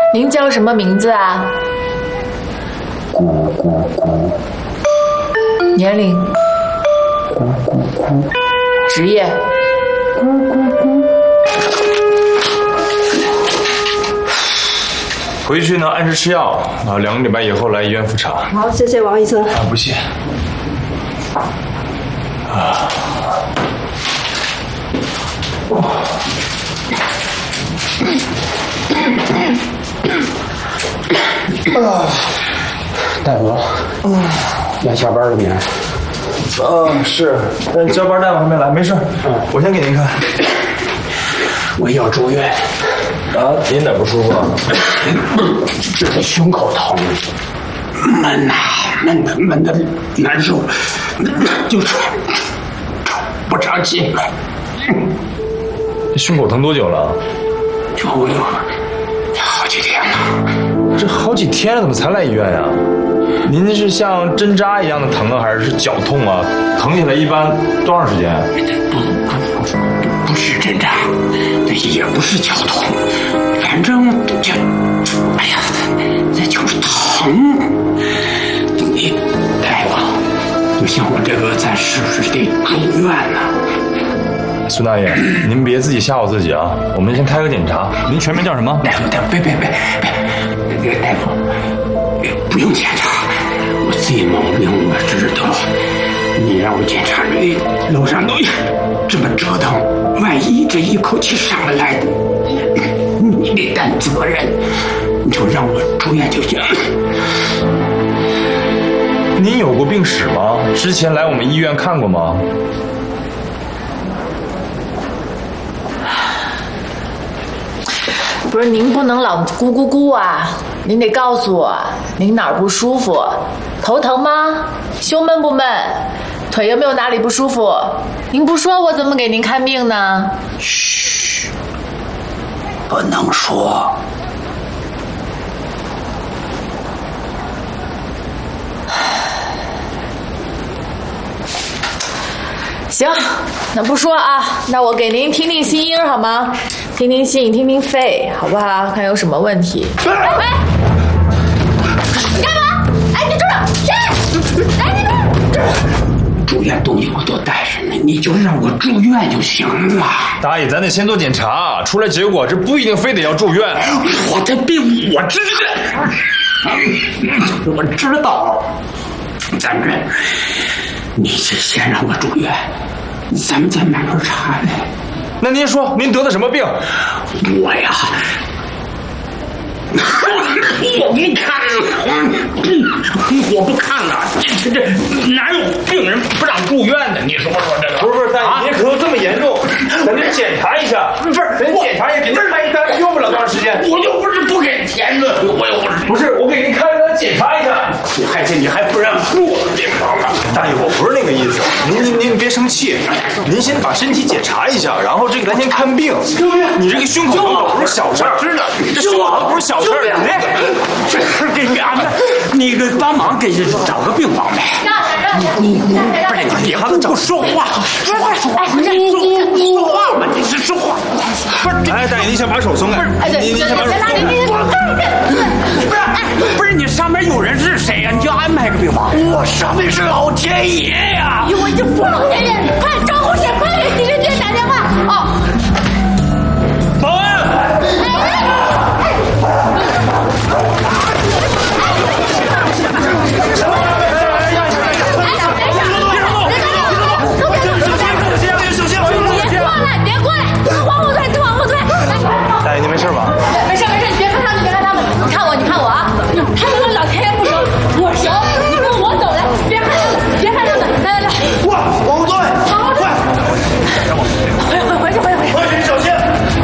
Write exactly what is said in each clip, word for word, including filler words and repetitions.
您叫什么名字啊？ 咕咕咕。 年龄？ 咕咕咕。 职业？ 咕咕咕。 回去呢，按时吃药啊，两个礼拜以后来医院复查。 好，谢谢王医生。 啊，不谢。啊。哦。 啊，大夫，嗯，要下班了没？ 啊，是，但交班大夫还没来，没事，嗯，我先给您看。 我要住院。 啊，您哪不舒服啊？ 这个胸口疼，闷呐，闷的闷的难受，就喘喘不上气来。 胸口疼多久了？ 就有好几天了。 这好几天了，怎么才来医院呀？您这是像针扎一样的疼啊，还是绞痛啊？疼起来一般多长时间？ 不不不不是针扎，也不是绞痛，反正就，哎呀，这就是疼。你大夫，就像我这个，咱是不是得住院呢？ 孙大爷，您别自己吓唬自己啊！我们先开个检查。您全名叫什么？ 大夫，大夫，别别别别，那个大夫，不用检查，我这毛病我知道。你让我检查，楼上都这么折腾，万一这一口气上不来，你得担责任。你就让我住院就行。 您有过病史吗？之前来我们医院看过吗？ 不是，您不能老咕咕咕啊！您得告诉我，您哪儿不舒服？头疼吗？胸闷不闷？腿有没有哪里不舒服？您不说，我怎么给您看病呢？ 嘘，不能说。 行，那不说啊，那我给您听听心音好吗？听听心，听听肺，好不好？看有什么问题。哎，哎你干嘛？哎，你住手！谁？哎，你住！ 住院东西我都带着呢，你就让我住院就行了。 大爷，咱得先做检查，出来结果这不一定非得要住院。 我的病我知道，我知道。咱们，你先让我住院，咱们再慢慢查呗。 那您说，您得的什么病？ 我呀，我不看了，我不看了。这这哪有病人不让住院的？你说说这个？ 不是不是，大爷，啊、您可能这么严重，咱得检查一下。不是，咱检查也给您开一单，用不了多长时间。 我又不是不给钱的，我又不是。 不是，我给您开个单检查一下。 你还这你还不让住我的病房了？ 大爷，我不是那个意思，您您您别生气，您先把身体检查一下，然后这个咱先看病。救命！你这个胸口疼可不是小事儿， 知道？ 这胸口疼不是小事儿，你那这是给你安排，你给帮忙给找个病房呗。你你你，不是你别不说话，说话说话，你你说话嘛，你是说话。不是， 哎，大爷，您先把手松开。你你先把手松开。 不是，不是你上面有人是谁呀？你就安排个病房。我上面是老天爷呀！ 我就不老天爷，快招呼去，快给地震队打电话。哦， 保安。大爷，你没事吧？ 没事没事，你别看他们，别看他们，你看我，你看我啊！他们跟老天爷不熟，我熟，你跟我走来，别看他们，别看他们，来来来， 哇，往后退， 往后退，回回回去回去回去， 快点小心！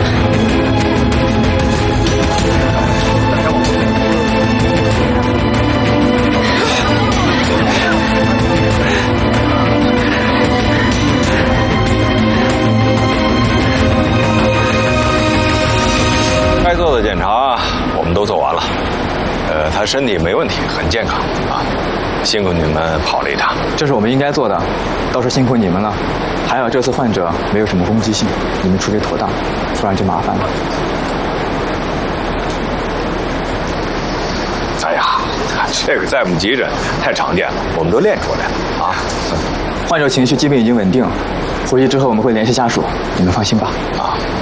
该做的检查我们都做完了，呃，他身体没问题，很健康啊，辛苦你们跑了一趟。 这是我们应该做的，倒是辛苦你们了。还好这次患者没有什么攻击性，你们处理妥当，不然就麻烦了。 这个再不急诊太常见了，我们都练出来了啊。 患者情绪基本已经稳定，回去之后我们会联系家属，你们放心吧。 啊。